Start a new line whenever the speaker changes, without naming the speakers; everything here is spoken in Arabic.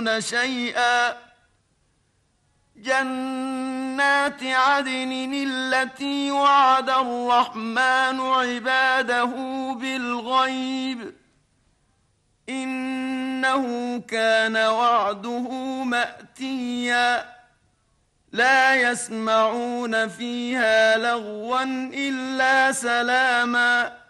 يظلمون شيئا جنات عدن التي وعد الرحمن عباده بالغيب إنه كان وعده مأتيا لا يسمعون فيها لغوا إلا سلاما